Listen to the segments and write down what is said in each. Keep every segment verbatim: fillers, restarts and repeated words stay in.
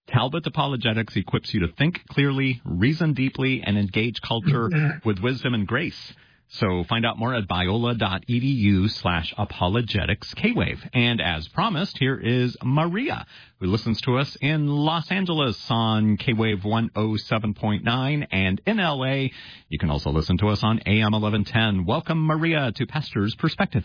Talbot Apologetics equips you to think clearly, reason deeply, and engage culture with wisdom and grace. So find out more at biola.edu slash apologetics K-Wave. And as promised, here is Maria, who listens to us in Los Angeles on K-Wave one oh seven point nine. And in L A, you can also listen to us on A M eleven ten. Welcome, Maria, to Pastor's Perspective.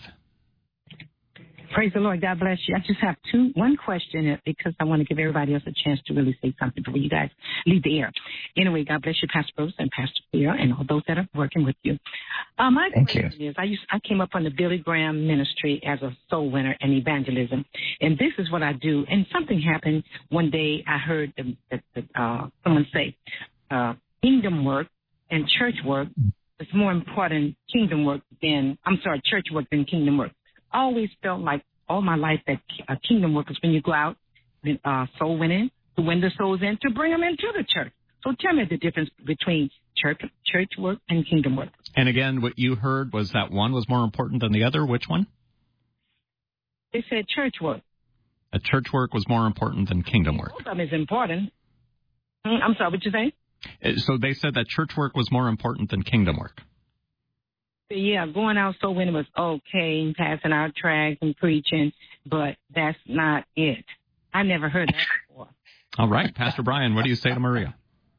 Praise the Lord. God bless you. I just have two, one question because I want to give everybody else a chance to really say something before you guys leave the air. Anyway, God bless you, Pastor Bruce and Pastor Pierre and all those that are working with you. Uh, my Thank question you. is, I used, I came up on the Billy Graham ministry as a soul winner and evangelism. And this is what I do. And something happened one day. I heard the, the, the, uh, someone say, uh, kingdom work and church work is more important kingdom work than, I'm sorry, church work than kingdom work. I always felt like all my life that uh, kingdom work is when you go out, uh, soul winning, to win the souls in, to bring them into the church. So tell me the difference between church, church work and kingdom work. And again, what you heard was that one was more important than the other. Which one? They said church work. A church work was more important than kingdom work. Both of them is important. I'm sorry, what you say? So they said that church work was more important than kingdom work. Yeah, going out so winning was okay, passing out tracts and preaching, but that's not it. I never heard that before. All right, Pastor Brian, what do you say to Maria?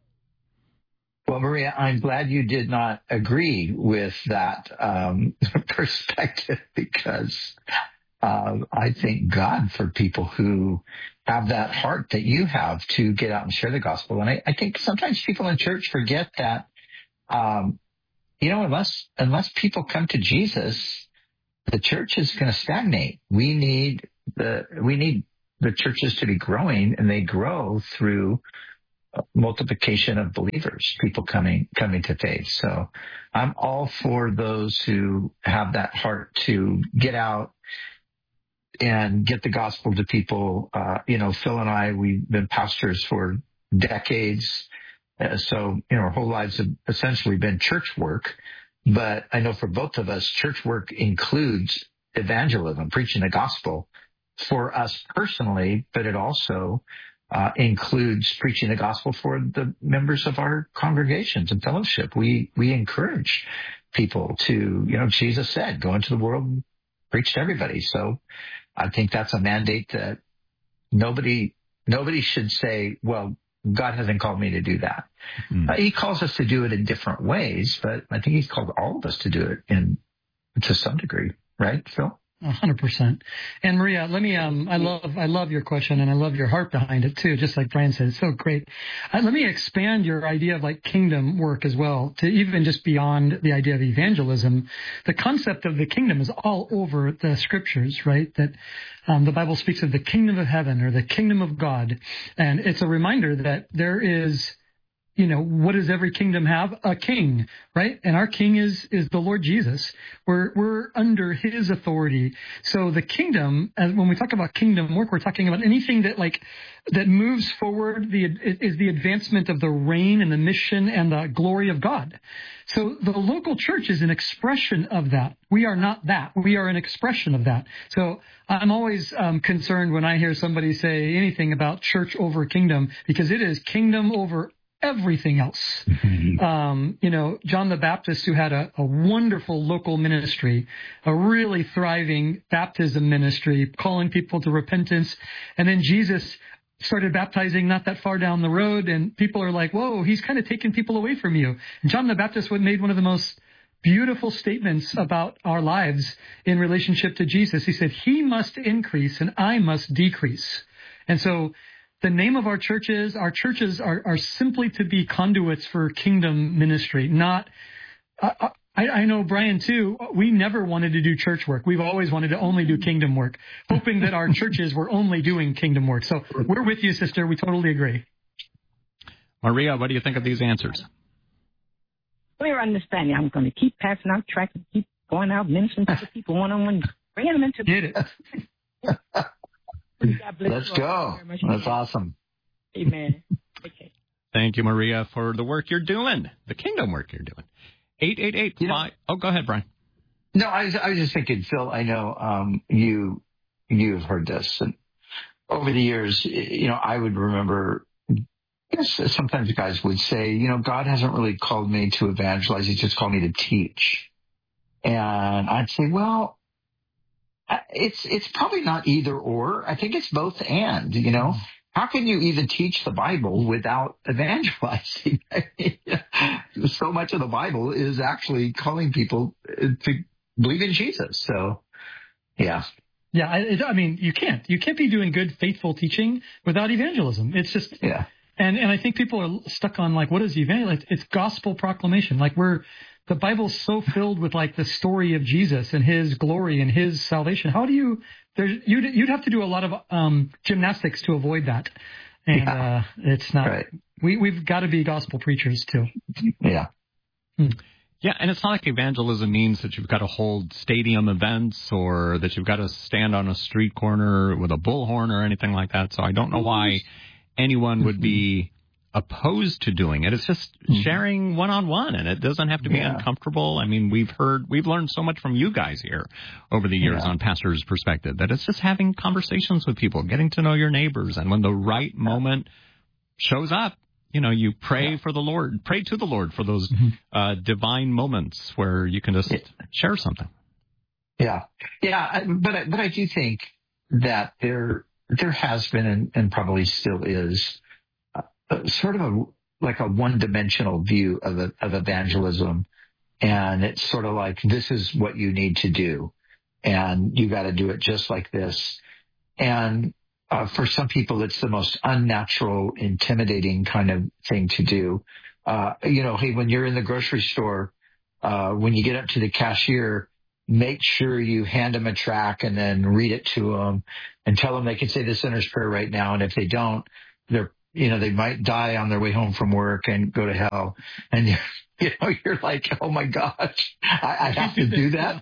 Well, Maria, I'm glad you did not agree with that um, perspective because uh, I thank God for people who have that heart that you have to get out and share the gospel. And I, I think sometimes people in church forget that um You know, unless unless people come to Jesus, the church is going to stagnate. We need the we need the churches to be growing, and they grow through multiplication of believers, people coming coming to faith. So, I'm all for those who have that heart to get out and get the gospel to people. Uh, you know, Phil and I, we've been pastors for decades. Uh, so, you know, our whole lives have essentially been church work. But I know for both of us, church work includes evangelism, preaching the gospel for us personally, but it also uh, includes preaching the gospel for the members of our congregations and fellowship. We we encourage people to, you know, Jesus said, go into the world and preach to everybody. So I think that's a mandate that nobody nobody should say, well, God hasn't called me to do that. Mm. Uh, he calls us to do it in different ways, but I think he's called all of us to do it in to some degree, right, Phil? A hundred percent. And Maria, let me, um, I love, I love your question and I love your heart behind it too, just like Brian said. It's so great. Uh, let me expand your idea of like kingdom work as well to even just beyond the idea of evangelism. The concept of the kingdom is all over the scriptures, right? That, um, the Bible speaks of the kingdom of heaven or the kingdom of God. And it's a reminder that there is, you know, what does every kingdom have? A king, right? And our king is, is the Lord Jesus. We're, we're under his authority. So the kingdom, as when we talk about kingdom work, we're talking about anything that like, that moves forward the, is the advancement of the reign and the mission and the glory of God. So the local church is an expression of that. We are not that. We are an expression of that. So I'm always um, concerned when I hear somebody say anything about church over kingdom, because it is kingdom over everything else. Mm-hmm. Um, you know, John the Baptist, who had a, a wonderful local ministry, a really thriving baptism ministry, calling people to repentance. And then Jesus started baptizing not that far down the road, and people are like, whoa, he's kind of taking people away from you. And John the Baptist made one of the most beautiful statements about our lives in relationship to Jesus. He said, he must increase and I must decrease. And so the name of our churches, our churches are, are simply to be conduits for kingdom ministry, not, uh, I, I know, Brian, too, we never wanted to do church work. We've always wanted to only do kingdom work, hoping that our churches were only doing kingdom work. So we're with you, sister. We totally agree. Maria, what do you think of these answers? Clear understanding. I'm going to keep passing out tracts and keep going out ministering to the people one-on-one, bringing them into Get it. Let's go. That's awesome. Amen. Okay. Thank you, Maria, for the work you're doing, the kingdom work you're doing. eight eight eight five Oh, go ahead, Brian. No, I was, I was just thinking, Phil, I know um, you, you've heard this. And over the years, you know, I would remember guess sometimes guys would say, you know, God hasn't really called me to evangelize. He's just called me to teach. And I'd say, well, it's, it's probably not either or. I think it's both and, you know. How can you even teach the Bible without evangelizing? So much of the Bible is actually calling people to believe in Jesus. So, yeah. Yeah, I, I mean, you can't. You can't be doing good, faithful teaching without evangelism. It's just, yeah. And and I think people are stuck on like, what is evangelism? It's gospel proclamation. Like we're, the Bible's so filled with like the story of Jesus and His glory and His salvation. How do you? There's you'd you'd have to do a lot of um, gymnastics to avoid that, and yeah. uh, it's not. Right. We we've got to be gospel preachers too. Yeah. Hmm. Yeah, and it's not like evangelism means that you've got to hold stadium events or that you've got to stand on a street corner with a bullhorn or anything like that. So I don't know why anyone would be opposed to doing it. It's just sharing one-on-one, and it doesn't have to be yeah. uncomfortable. I mean, we've heard, we've learned so much from you guys here over the years yeah. on Pastor's Perspective that it's just having conversations with people, getting to know your neighbors, and when the right moment shows up, you know, you pray yeah. for the Lord, pray to the Lord for those mm-hmm. uh, divine moments where you can just yeah. share something. Yeah, yeah, but I, but I do think that there there has been and, and probably still is uh, sort of a like a one-dimensional view of a, of evangelism, and it's sort of like this is what you need to do, and you got to do it just like this, and Uh, for some people, it's the most unnatural, intimidating kind of thing to do. Uh, you know, hey, when you're in the grocery store, uh, when you get up to the cashier, make sure you hand them a tract and then read it to them and tell them they can say the sinner's prayer right now. And if they don't, they're, you know, they might die on their way home from work and go to hell. And, you know, you're like, oh my gosh, I, I have to do that.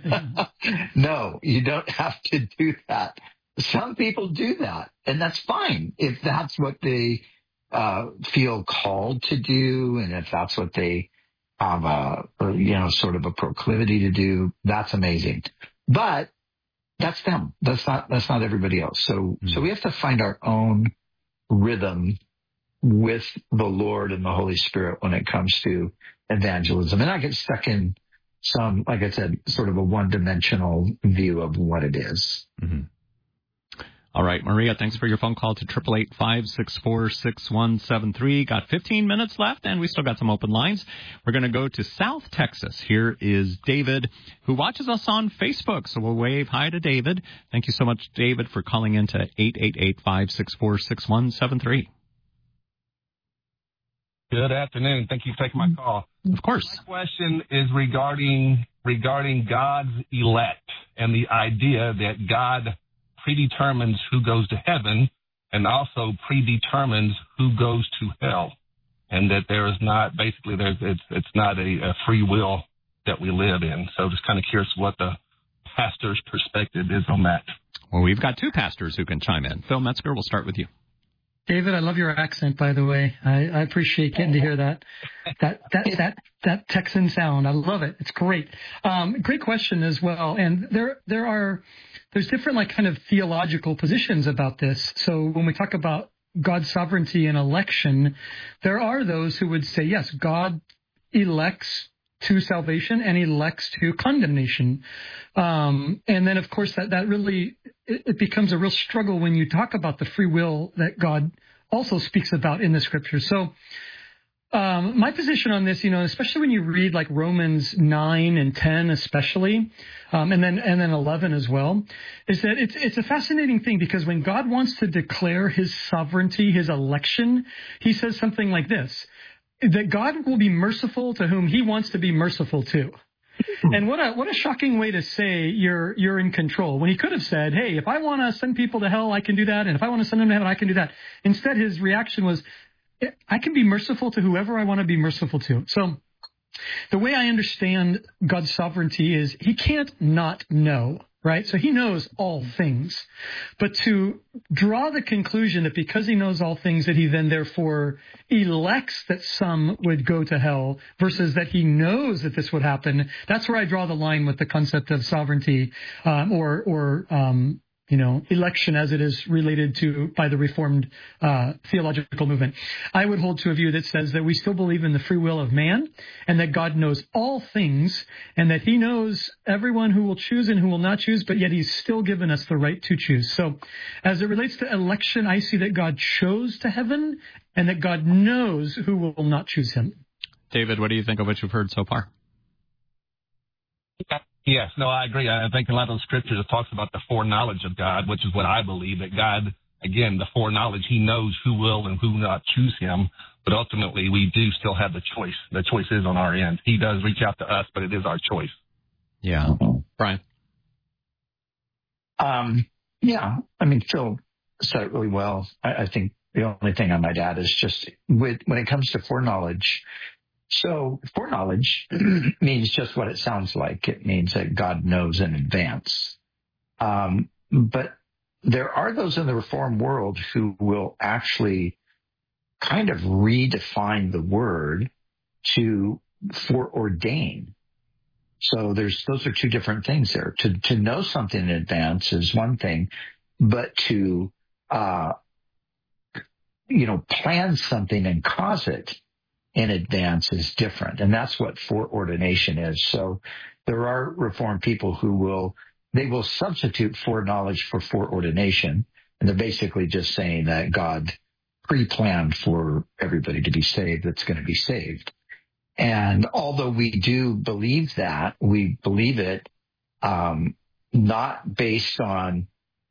No, you don't have to do that. Some people do that, and that's fine if that's what they uh, feel called to do, and if that's what they have a, you know, sort of a proclivity to do. That's amazing, but that's them. That's not that's not everybody else. So mm-hmm. so we have to find our own rhythm with the Lord and the Holy Spirit when it comes to evangelism, and I get stuck in some, like I said, sort of a one-dimensional view of what it is. Mm-hmm. All right, Maria, thanks for your phone call to eight eight eight, five six four, six one seven three. Got fifteen minutes left, and we still got some open lines. We're going to go to South Texas. Here is David, who watches us on Facebook. So we'll wave hi to David. Thank you so much, David, for calling in to eight eight eight, five six four, six one seven three. Good afternoon. Thank you for taking my call. Of course. My question is regarding regarding God's elect and the idea that God predetermines who goes to heaven and also predetermines who goes to hell, and that there is not basically there's it's it's not a, a free will that we live in. So just kind of curious what the pastor's perspective is on that. Well, we've got two pastors who can chime in. Phil Metzger, we'll start with you. David, I love your accent, by the way. I, I appreciate getting to hear that, that, that, that, that Texan sound. I love it. It's great. Um, great question as well. And there, there are, there's different like kind of theological positions about this. So when we talk about God's sovereignty and election, there are those who would say, yes, God elects to salvation and elects to condemnation. Um, and then, of course, that, that really, it, it becomes a real struggle when you talk about the free will that God also speaks about in the scriptures. So um, my position on this, you know, especially when you read like Romans nine and ten especially, um, and then and then eleven as well, is that it's it's a fascinating thing because when God wants to declare his sovereignty, his election, he says something like this, that God will be merciful to whom he wants to be merciful to. And what a what a shocking way to say you're you're in control, when he could have said, hey, if I want to send people to hell, I can do that, and if I want to send them to heaven, I can do that. Instead, his reaction was, I can be merciful to whoever I want to be merciful to. So the way I understand God's sovereignty is he can't not know, right? So he knows all things. But to draw the conclusion that because he knows all things that he then therefore elects that some would go to hell versus that he knows that this would happen, that's where I draw the line with the concept of sovereignty um, or, or um, you know, election as it is related to by the Reformed uh, theological movement. I would hold to a view that says that we still believe in the free will of man and that God knows all things and that he knows everyone who will choose and who will not choose, but yet he's still given us the right to choose. So as it relates to election, I see that God chose to heaven and that God knows who will not choose him. David, what do you think of what you've heard so far? Yes, no, I agree. I think in a lot of the scriptures it talks about the foreknowledge of God, which is what I believe, that God, again, the foreknowledge, he knows who will and who will not choose him. But ultimately, we do still have the choice. The choice is on our end. He does reach out to us, but it is our choice. Yeah. Brian? Um, yeah, I mean, Phil said it really well. I, I think the only thing I might add is just with, when it comes to foreknowledge, so foreknowledge means just what it sounds like. It means that God knows in advance. Um, but there are those in the Reformed world who will actually kind of redefine the word to foreordain. So there's those are two different things there. To to know something in advance is one thing, but to uh, you know plan something and cause it in advance is different. And that's what foreordination is. So there are Reformed people who will, they will substitute foreknowledge for foreordination. And they're basically just saying that God pre-planned for everybody to be saved that's going to be saved. And although we do believe that, we believe it um, not based on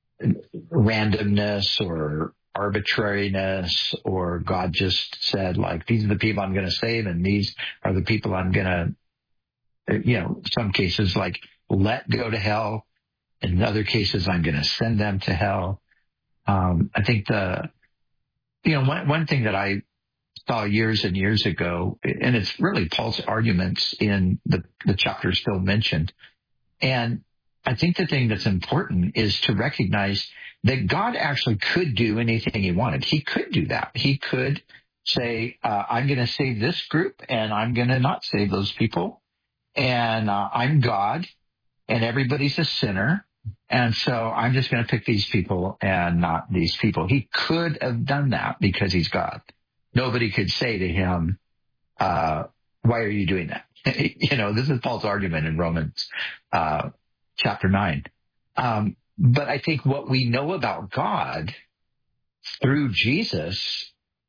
randomness or arbitrariness, or God just said, like, these are the people I'm going to save and these are the people I'm going to, you know, some cases like let go to hell. In other cases, I'm going to send them to hell. Um, I think the, you know, one, one thing that I saw years and years ago, and it's really Paul's arguments in the, the chapters Phil mentioned. And I think the thing that's important is to recognize that God actually could do anything he wanted. He could do that. He could say, uh, I'm going to save this group and I'm going to not save those people. And uh, I'm God and everybody's a sinner. And so I'm just going to pick these people and not these people. He could have done that because he's God. Nobody could say to him, uh, why are you doing that? You know, this is Paul's argument in Romans uh, chapter nine. Um, But I think what we know about God through Jesus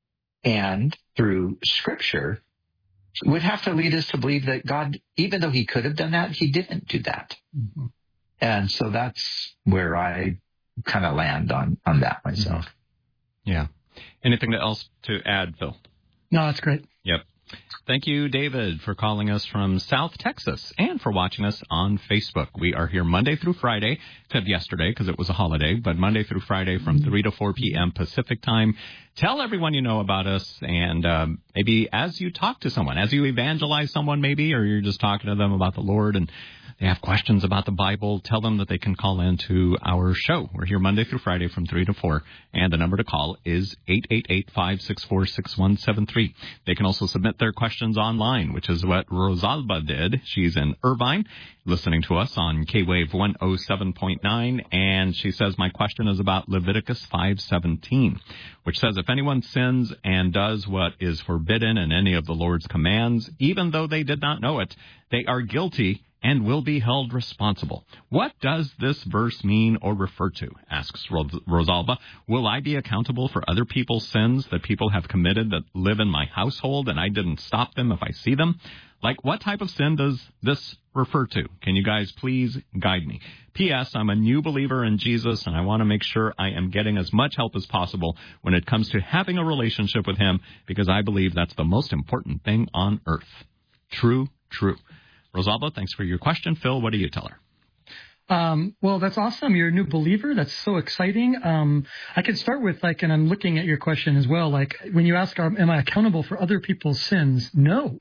and through Scripture would have to lead us to believe that God, even though he could have done that, he didn't do that. Mm-hmm. And so that's where I kind of land on, on that myself. Yeah. Anything else to add, Phil? No, that's great. Yep. Thank you, David, for calling us from South Texas and for watching us on Facebook. We are here Monday through Friday, except yesterday because it was a holiday, but Monday through Friday from three to four p.m. Pacific time. Tell everyone you know about us, and um, maybe as you talk to someone, as you evangelize someone maybe, or you're just talking to them about the Lord and they have questions about the Bible, tell them that they can call into our show. We're here Monday through Friday from three to four, and the number to call is eight eight eight, five six four, six one seven three. They can also submit their questions online, which is what Rosalba did. She's in Irvine, listening to us on K-Wave one oh seven point nine, and she says, my question is about Leviticus five seventeen, which says, if anyone sins and does what is forbidden in any of the Lord's commands, even though they did not know it, they are guilty and will be held responsible. What does this verse mean or refer to? Asks Rosalba. Will I be accountable for other people's sins that people have committed that live in my household and I didn't stop them if I see them? Like, what type of sin does this refer to? Can you guys please guide me? P S. I'm a new believer in Jesus, and I want to make sure I am getting as much help as possible when it comes to having a relationship with him, because I believe that's the most important thing on earth. True, true. Rosalba, thanks for your question. Phil, what do you tell her? Um, well, that's awesome. You're a new believer. That's so exciting. Um, I can start with, like, and I'm looking at your question as well, like, when you ask, am I accountable for other people's sins? No.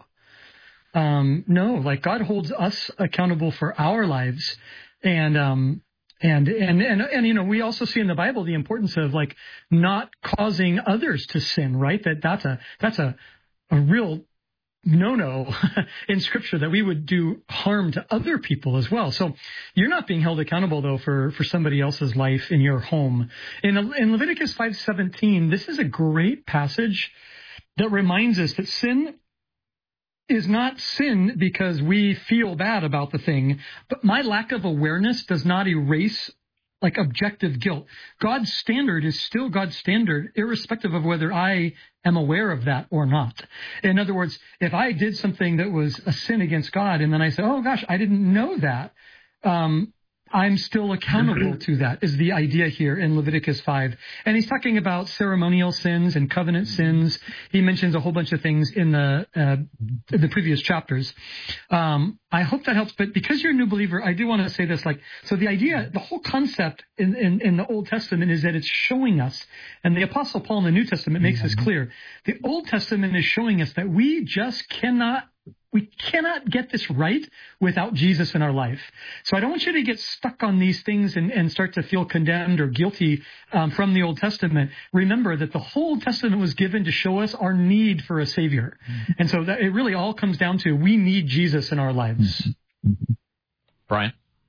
Um, no, like, God holds us accountable for our lives. And, um, and, and, and, and, you know, we also see in the Bible the importance of, like, not causing others to sin, right? That that's a, that's a, a real no-no in Scripture that we would do harm to other people as well. So you're not being held accountable, though, for, for somebody else's life in your home. In, in Leviticus five seventeen, this is a great passage that reminds us that sin is not sin because we feel bad about the thing, but my lack of awareness does not erase like objective guilt. God's standard is still God's standard, irrespective of whether I am aware of that or not. In other words, if I did something that was a sin against God, and then I said, oh gosh, I didn't know that, um, I'm still accountable to that, is the idea here in Leviticus five. And he's talking about ceremonial sins and covenant sins. He mentions a whole bunch of things in the uh, the previous chapters. Um, I hope that helps. But because you're a new believer, I do want to say this. Like, so the idea, the whole concept in, in, in the Old Testament is that it's showing us, and the Apostle Paul in the New Testament makes this clear. The Old Testament is showing us that we just cannot We cannot get this right without Jesus in our life. So I don't want you to get stuck on these things and, and start to feel condemned or guilty um, from the Old Testament. Remember that the whole Old Testament was given to show us our need for a Savior. Mm-hmm. And so that it really all comes down to we need Jesus in our lives. Mm-hmm. Brian?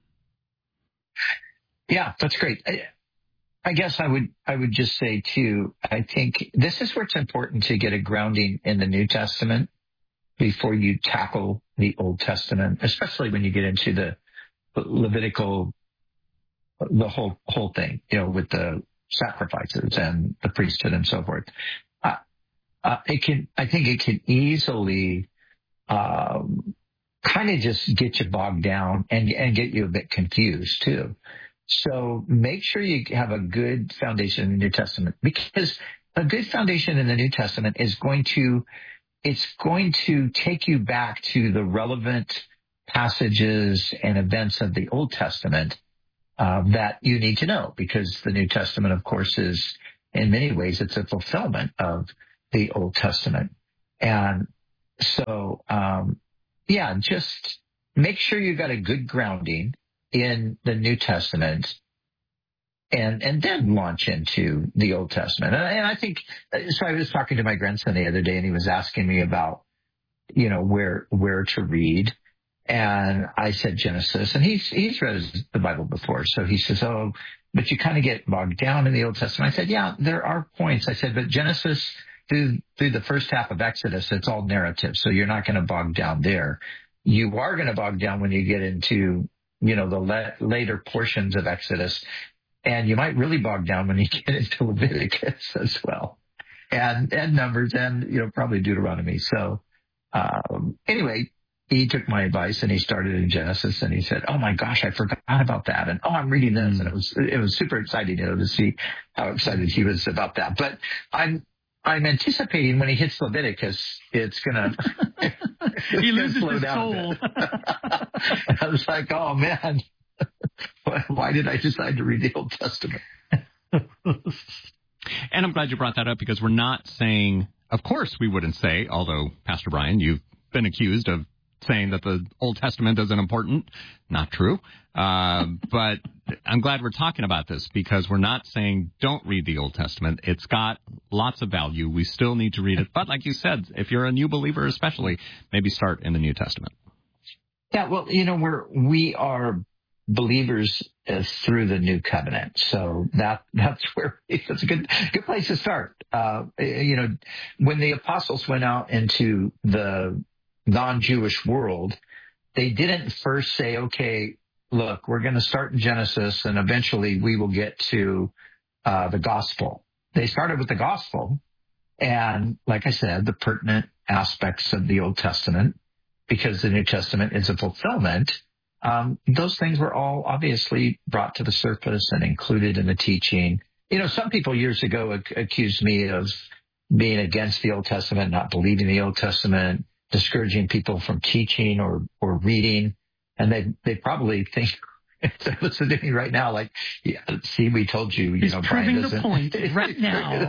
Yeah, that's great. I, I guess I would I would just say, too, I think this is where it's important to get a grounding in the New Testament before you tackle the Old Testament, especially when you get into the Levitical, the whole whole thing, you know, with the sacrifices and the priesthood and so forth. Uh, uh, it can, I think, it can easily um, kind of just get you bogged down and and get you a bit confused too. So make sure you have a good foundation in the New Testament, because a good foundation in the New Testament is going to It's going to take you back to the relevant passages and events of the Old Testament uh, that you need to know, because the New Testament, of course, is in many ways it's a fulfillment of the Old Testament. And so, um, yeah, just make sure you got a good grounding in the New Testament. And and then launch into the Old Testament. And, and I think, so I was talking to my grandson the other day, and he was asking me about, you know, where where to read. And I said Genesis, and he's he's read the Bible before. So he says, oh, but you kind of get bogged down in the Old Testament. I said, yeah, there are points. I said, but Genesis, through, through the first half of Exodus, it's all narrative. So you're not going to bog down there. You are going to bog down when you get into, you know, the le- later portions of Exodus. And you might really bog down when you get into Leviticus as well, and and Numbers, and you know probably Deuteronomy. So um, anyway, he took my advice and he started in Genesis, and he said, "Oh my gosh, I forgot about that," and oh, I'm reading this, and it was it was super exciting, you know, to see how excited he was about that. But I'm I'm anticipating when he hits Leviticus, it's gonna it's he gonna loses slow his down soul. a bit. I was like, oh man. Why did I decide to read the Old Testament? And I'm glad you brought that up, because we're not saying, of course we wouldn't say, although, Pastor Brian, you've been accused of saying that the Old Testament isn't important. Not true. Uh, but I'm glad we're talking about this, because we're not saying don't read the Old Testament. It's got lots of value. We still need to read it. But like you said, if you're a new believer especially, maybe start in the New Testament. Yeah, well, you know, we're, we are believers uh, through the new covenant. So that, that's where it's a good, good place to start. Uh, you know, when the apostles went out into the non-Jewish world, they didn't first say, okay, look, we're going to start in Genesis and eventually we will get to, uh, the gospel. They started with the gospel. And like I said, the pertinent aspects of the Old Testament, because the New Testament is a fulfillment. Um, those things were all obviously brought to the surface and included in the teaching. You know, some people years ago ac- accused me of being against the Old Testament, not believing the Old Testament, discouraging people from teaching or, or reading. And they, they probably think, if they listen to me right now, like, yeah, see, we told you, you He's know, proving Brian the doesn't. point right now.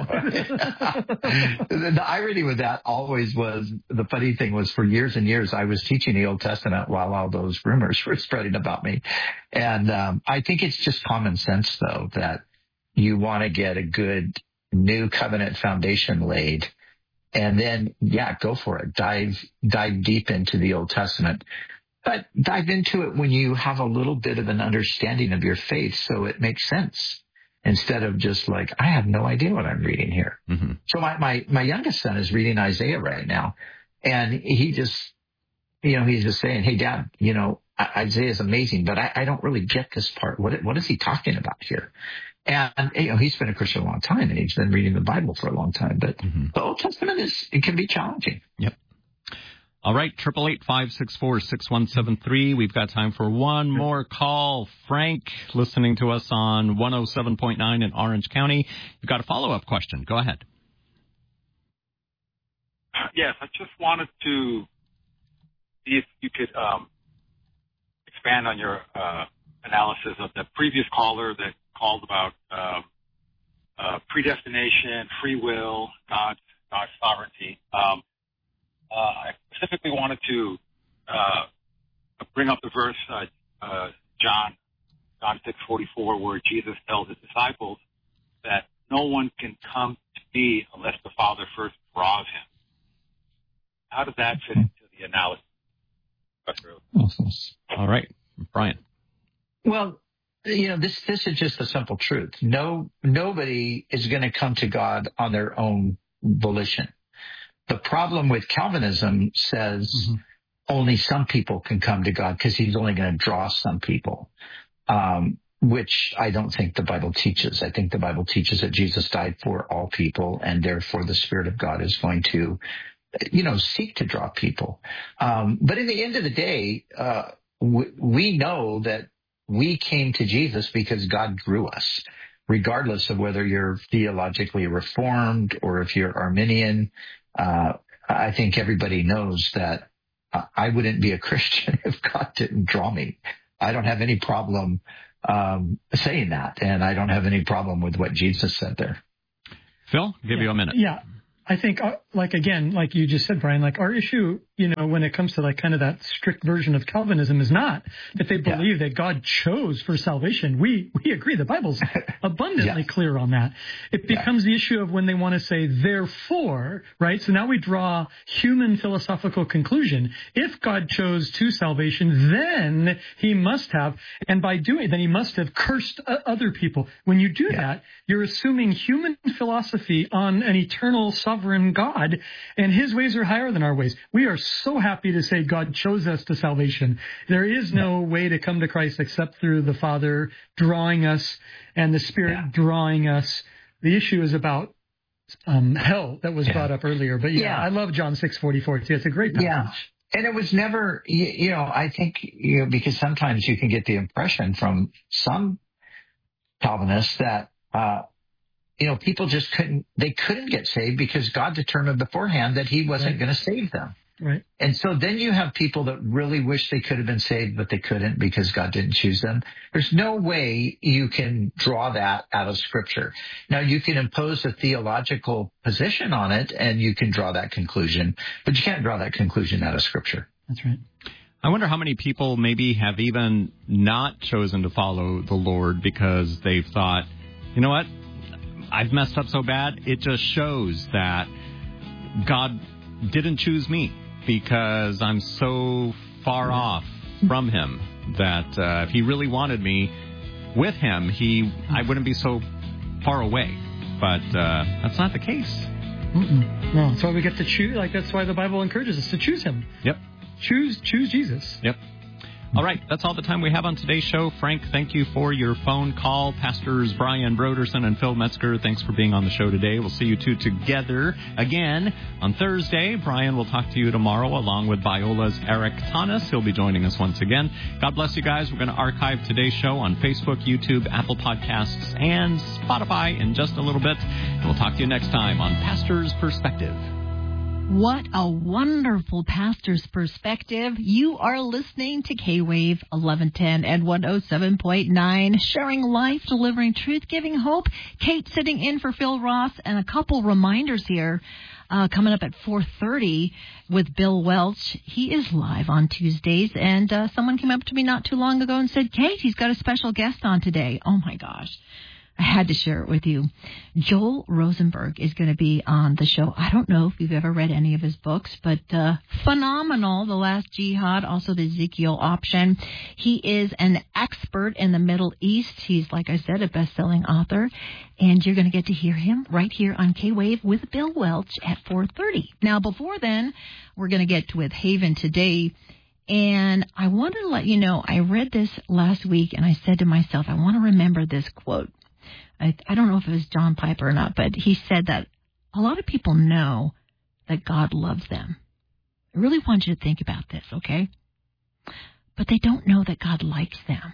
The irony with that always was, the funny thing was, for years and years, I was teaching the Old Testament while all those rumors were spreading about me. And um, I think it's just common sense, though, that you want to get a good new covenant foundation laid. and then, yeah, go for it. Dive, dive deep into the Old Testament. But dive into it when you have a little bit of an understanding of your faith so it makes sense instead of just like, I have no idea what I'm reading here. Mm-hmm. So my, my, my youngest son is reading Isaiah right now, and he just, you know, he's just saying, hey, Dad, you know, Isaiah is amazing, but I, I don't really get this part. What, what is he talking about here? And, you know, he's been a Christian a long time, and he's been reading the Bible for a long time. But mm-hmm. the Old Testament is, it can be challenging. Yep. All right, triple eight five six four six one seven three. We've got time for one more call. Frank, listening to us on one oh seven point nine in Orange County. You've got a follow-up question. Go ahead. Yes, I just wanted to see if you could um, expand on your uh, analysis of the previous caller that called about uh, uh, predestination, free will, God's, God's sovereignty. Um, Uh, I specifically wanted to uh, bring up the verse, uh, uh, John, John six forty-four, where Jesus tells his disciples that no one can come to me unless the Father first draws him. How does that fit into the analysis? All right, Brian. Well, you know, this this is just a simple truth. No, nobody is going to come to God on their own volition. The problem with Calvinism says mm-hmm. only some people can come to God because he's only going to draw some people, um, which I don't think the Bible teaches. I think the Bible teaches that Jesus died for all people, and therefore the Spirit of God is going to, you know, seek to draw people. Um, but in the end of the day, uh, w- we know that we came to Jesus because God drew us, regardless of whether you're theologically reformed or if you're Arminian. Uh, I think everybody knows that I wouldn't be a Christian if God didn't draw me. I don't have any problem um, saying that, and I don't have any problem with what Jesus said there. Phil, give yeah. you a minute. Yeah. I think, uh, like, again, like you just said, Brian, like our issue, you know, when it comes to like kind of that strict version of Calvinism is not that they believe yeah. that God chose for salvation. We, we agree. The Bible's abundantly yes. clear on that. It becomes yeah. the issue of when they want to say, therefore, right? So now we draw human philosophical conclusion. If God chose to salvation, then he must have, and by doing, then he must have cursed other people. When you do yeah. that, you're assuming human philosophy on an eternal sovereign sovereign God, and his ways are higher than our ways. We are so happy to say God chose us to salvation. There is no yeah. way to come to Christ except through the Father drawing us and the Spirit yeah. drawing us. The issue is about um, hell that was yeah. brought up earlier. But yeah, yeah, I love John six forty-four too. It's a great passage. Yeah. And it was never, you, you know, I think, you know, because sometimes you can get the impression from some Calvinists that, uh, you know, people just couldn't, they couldn't get saved because God determined beforehand that he wasn't right. going to save them. Right. And so then you have people that really wish they could have been saved, but they couldn't because God didn't choose them. There's no way you can draw that out of Scripture. Now, you can impose a theological position on it and you can draw that conclusion, but you can't draw that conclusion out of Scripture. That's right. I wonder how many people maybe have even not chosen to follow the Lord because they've thought, you know what? I've messed up so bad, it just shows that God didn't choose me because I'm so far off from him that uh, if he really wanted me with him, he I wouldn't be so far away. But uh, that's not the case. Mm-mm. No, that's why we get to choose. Like that's why the Bible encourages us to choose him. Yep. Choose, choose Jesus. Yep. All right, that's all the time we have on today's show. Frank, thank you for your phone call. Pastors Brian Broderson and Phil Metzger, thanks for being on the show today. We'll see you two together again on Thursday. Brian will talk to you tomorrow along with Viola's Eric Tanis. He'll be joining us once again. God bless you guys. We're going to archive today's show on Facebook, YouTube, Apple Podcasts, and Spotify in just a little bit. And we'll talk to you next time on Pastor's Perspective. What a wonderful pastor's perspective. You are listening to K-Wave eleven ten and one oh seven point nine, sharing life, delivering truth, giving hope. Kate sitting in for Phil Ross, and a couple reminders here. Uh, coming up at four thirty with Bill Welch. He is live on Tuesdays, and uh, someone came up to me not too long ago and said, Kate, he's got a special guest on today. Oh, my gosh. I had to share it with you. Joel Rosenberg is going to be on the show. I don't know if you've ever read any of his books, but uh, phenomenal. The Last Jihad, also the Ezekiel Option. He is an expert in the Middle East. He's, like I said, a best-selling author. And you're going to get to hear him right here on K-Wave with Bill Welch at four thirty. Now, before then, we're going to get with Haven Today. And I wanted to let you know, I read this last week, and I said to myself, I want to remember this quote. I, I don't know if it was John Piper or not, but he said that a lot of people know that God loves them. I really want you to think about this, okay? But they don't know that God likes them.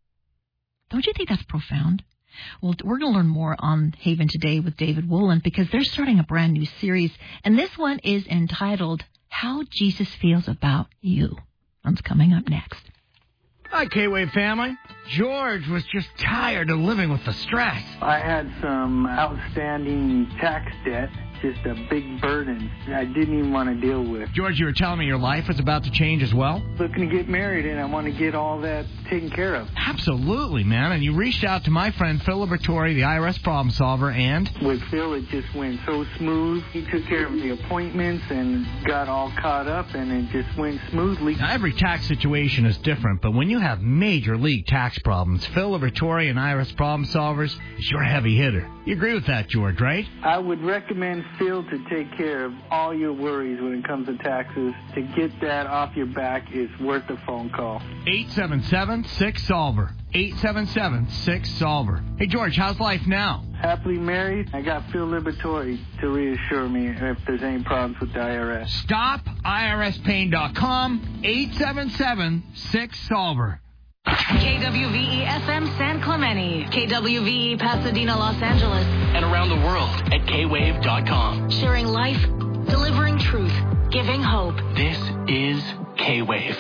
Don't you think that's profound? Well, we're going to learn more on Haven Today with David Woolen because they're starting a brand new series, and this one is entitled, How Jesus Feels About You. That's coming up next. Hi, K-Wave family. George was just tired of living with the stress. I had some outstanding tax debt, just a big burden I didn't even want to deal with. George, you were telling me your life was about to change as well? Looking to get married, and I want to get all that taken care of. Absolutely, man. And you reached out to my friend Phil Liberatore, the I R S problem solver, and... With Phil, it just went so smooth. He took care of the appointments and got all caught up, and it just went smoothly. Now, every tax situation is different, but when you have major league tax problems, Phil Liberatore and I R S problem solvers is your heavy hitter. You agree with that, George, right? I would recommend Phil to take care of all your worries when it comes to taxes. To get that off your back is worth a phone call. eight seven seven, six solver. eight seven seven, six solver. Hey, George, how's life now? Happily married. I got Phil Liberatore to reassure me if there's any problems with the I R S. Stop I R S pain dot com, eight seven seven, six solver. K W V E F M San Clemente, K W V E Pasadena, Los Angeles, and around the world at K wave dot com. Sharing life, delivering truth, giving hope. This is K-Wave.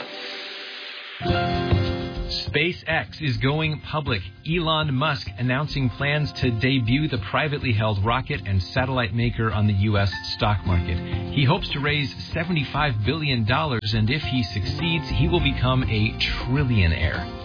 SpaceX is going public. Elon Musk announcing plans to debut the privately held rocket and satellite maker on the U S stock market. He hopes to raise seventy-five billion dollars, and if he succeeds, he will become a trillionaire.